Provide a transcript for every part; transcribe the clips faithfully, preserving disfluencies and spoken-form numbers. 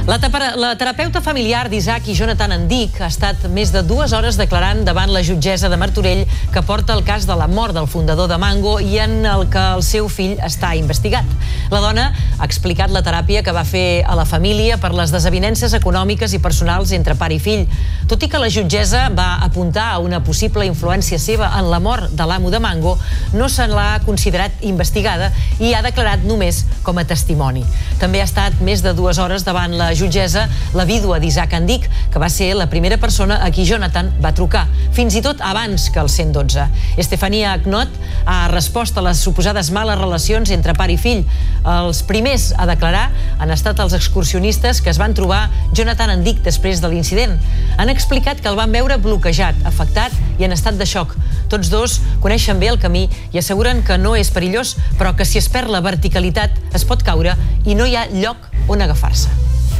La, la terapeuta familiar d'Isaac i Jonathan Endic ha estat més de dues hores declarant davant la jutgessa de Martorell que porta el cas de la mort del fundador de Mango i en el que el seu fill està investigat. La dona ha explicat la teràpia que va fer a la família per les desavinences econòmiques i personals entre pare i fill. Tot i que la jutgessa va apuntar a una possible influència seva en la mort de l'amo de Mango, no se l'ha considerat investigada i ha declarat només com a testimoni. També ha estat més de dues hores davant la jutgessa la vídua d'Isaac Endic, que va ser la primera persona a qui Jonathan va trucar, fins i tot abans que el cent dotze. Estefania Knott ha respost a les suposades males relacions entre pare i fill. Els primers a declarar han estat els excursionistes que es van trobar Jonathan Endic després de l'incident. Han explicat que el van veure bloquejat, afectat i en estat de xoc. Tots dos coneixen bé el camí i asseguren que no és perillós, però que si es perd la verticalitat es pot caure i no hi ha lloc on agafar-se.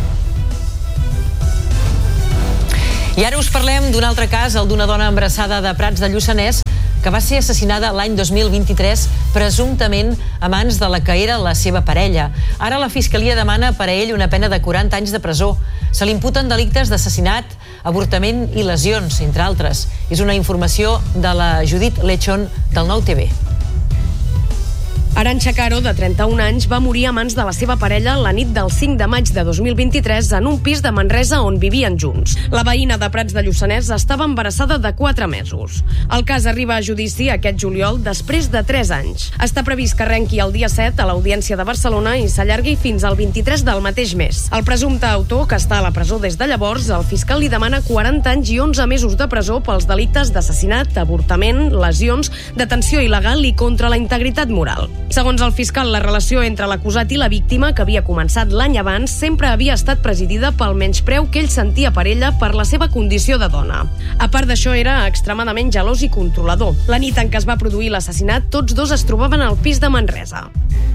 I ara us parlem d'un altre cas, el d'una dona embarassada de Prats de Lluçanès, que va ser assassinada l'any dos mil vint-i-tres, presumptament a mans de la que era la seva parella. Ara la Fiscalia demana per a ell una pena de quaranta anys de presó. Se li imputen delictes d'assassinat, avortament i lesions, entre altres. És una informació de la Judit Lechon del Nou T V. Arantxa Caro, de trenta-un anys, va morir a mans de la seva parella la nit del cinc de maig de dos mil vint-i-tres en un pis de Manresa on vivien junts. La veïna de Prats de Lluçanès estava embarassada de quatre mesos. El cas arriba a judici aquest juliol després de tres anys. Està previst que arrenqui el dia set a l'Audiència de Barcelona i s'allargui fins al vint-i-tres del mateix mes. El presumpte autor, que està a la presó des de llavors, el fiscal li demana quaranta anys i onze mesos de presó pels delictes d'assassinat, avortament, lesions, detenció il·legal i contra la integritat moral. Segons el fiscal, la relació entre l'acusat i la víctima, que havia començat l'any abans, sempre havia estat presidida pel menyspreu que ell sentia per ella per la seva condició de dona. A part d'això, era extremadament gelós i controlador. La nit en què es va produir l'assassinat, tots dos es trobaven al pis de Manresa.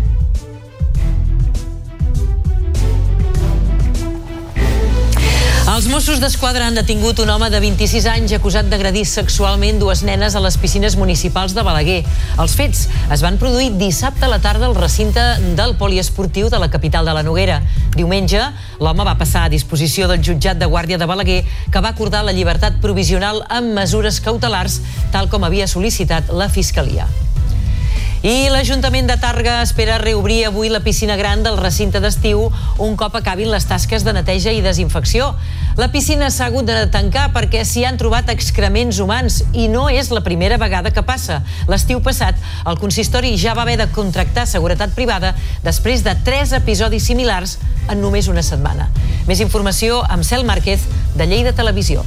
Els Mossos d'Esquadra han detingut un home de vint-i-sis anys acusat d'agredir sexualment dues nenes a les piscines municipals de Balaguer. Els fets es van produir dissabte a la tarda al recinte del poliesportiu de la capital de la Noguera. Diumenge, l'home va passar a disposició del jutjat de guàrdia de Balaguer, que va acordar la llibertat provisional amb mesures cautelars, tal com havia sol·licitat la Fiscalia. I l'Ajuntament de Tàrrega espera reobrir avui la piscina gran del recinte d'estiu un cop acabin les tasques de neteja i desinfecció. La piscina s'ha hagut de tancar perquè s'hi han trobat excrements humans i no és la primera vegada que passa. L'estiu passat, el consistori ja va haver de contractar seguretat privada després de tres episodis similars en només una setmana. Més informació amb Cel Márquez, de Lleida Televisió.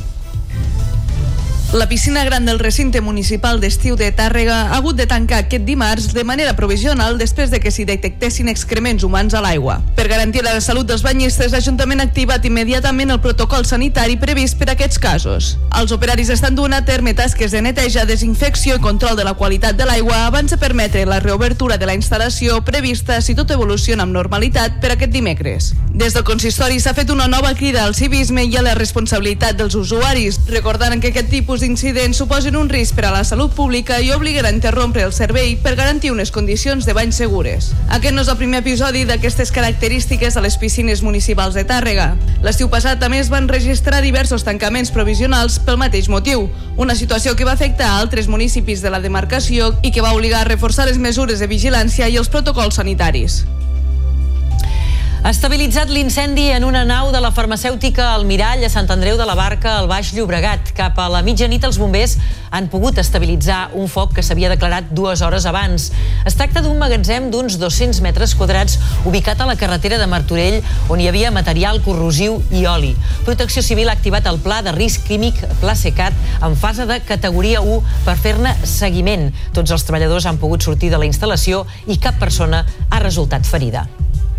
La piscina gran del recinte municipal d'estiu de Tàrrega ha hagut de tancar aquest dimarts de manera provisional després de que s'hi detectessin excrements humans a l'aigua. Per garantir la salut dels banyistes, l'Ajuntament ha activat immediatament el protocol sanitari previst per a aquests casos. Els operaris estan duent a terme tasques de neteja, desinfecció i control de la qualitat de l'aigua abans de permetre la reobertura de la instal·lació prevista si tot evoluciona amb normalitat per aquest dimecres. Des del consistori s'ha fet una nova crida al civisme i a la responsabilitat dels usuaris, recordant que aquest tipus d'incidents suposen un risc per a la salut pública i obliguen a interrompre el servei per garantir unes condicions de bany segures. Aquest no és el primer episodi d'aquestes característiques a les piscines municipals de Tàrrega. L'estiu passat també es van registrar diversos tancaments provisionals pel mateix motiu, una situació que va afectar a altres municipis de la demarcació i que va obligar a reforçar les mesures de vigilància i els protocols sanitaris. Estabilitzat l'incendi en una nau de la farmacèutica Almirall a Sant Andreu de la Barca, al Baix Llobregat. Cap a la mitjanit els bombers han pogut estabilitzar un foc que s'havia declarat dues hores abans. Es tracta d'un magatzem d'uns dos-cents metres quadrats ubicat a la carretera de Martorell, on hi havia material corrosiu i oli. Protecció Civil ha activat el pla de risc químic Plasecat en fase de categoria u per fer-ne seguiment. Tots els treballadors han pogut sortir de la instal·lació i cap persona ha resultat ferida.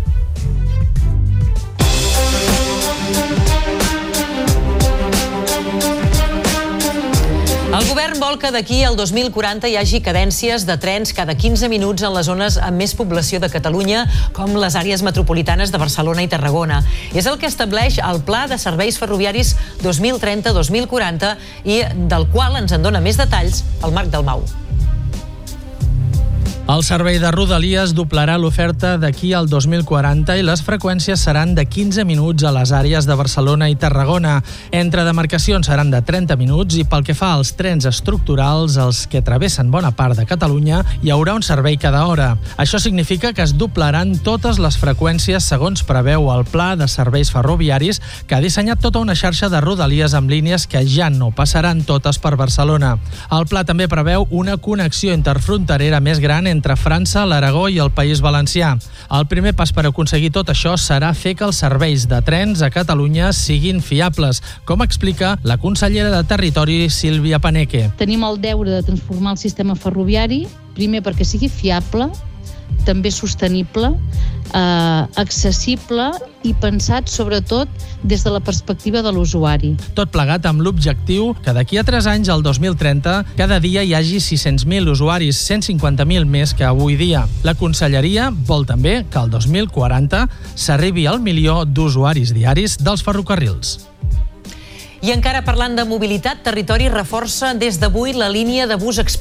El govern vol que d'aquí al dos mil quaranta hi hagi cadències de trens cada quinze minuts en les zones amb més població de Catalunya, com les àrees metropolitanes de Barcelona i Tarragona. És el que estableix el Pla de Serveis Ferroviaris dos mil trenta dos mil quaranta i del qual ens en dona més detalls el Marc Dalmau. El servei de Rodalies doblarà l'oferta d'aquí al dos mil quaranta i les freqüències seran de quinze minuts a les àrees de Barcelona i Tarragona. Entre demarcacions seran de trenta minuts i pel que fa als trens estructurals, els que travessen bona part de Catalunya, hi haurà un servei cada hora. Això significa que es doblaran totes les freqüències segons preveu el Pla de Serveis Ferroviaris, que ha dissenyat tota una xarxa de Rodalies amb línies que ja no passaran totes per Barcelona. El pla també preveu una connexió interfronterera més gran entre entre França, l'Aragó i el País Valencià. El primer pas per aconseguir tot això serà fer que els serveis de trens a Catalunya siguin fiables, com explica la consellera de Territori, Sílvia Paneque. Tenim el deure de transformar el sistema ferroviari, primer perquè sigui fiable, també sostenible, eh, accessible i pensat sobretot des de la perspectiva de l'usuari. Tot plegat amb l'objectiu que d'aquí a tres anys, al dos mil trenta, cada dia hi hagi sis-cents mil usuaris, cent cinquanta mil més que avui dia. La conselleria vol també que al dos mil quaranta s'arribi al milió d'usuaris diaris dels ferrocarrils. I encara parlant de mobilitat, Territori reforça des d'avui la línia de bus express